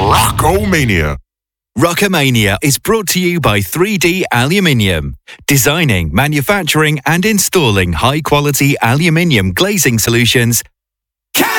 Rockomania. Rockomania is brought to you by 3D Aluminium. Designing, manufacturing and installing high-quality aluminium glazing solutions